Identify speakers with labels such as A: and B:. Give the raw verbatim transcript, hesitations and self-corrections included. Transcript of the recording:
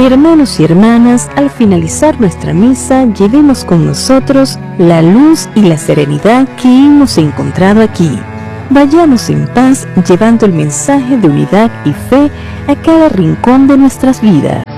A: Hermanos y hermanas, al finalizar nuestra misa, llevemos con nosotros la luz y la serenidad que hemos encontrado aquí. Vayamos en paz, llevando el mensaje de unidad y fe a cada rincón de nuestras vidas.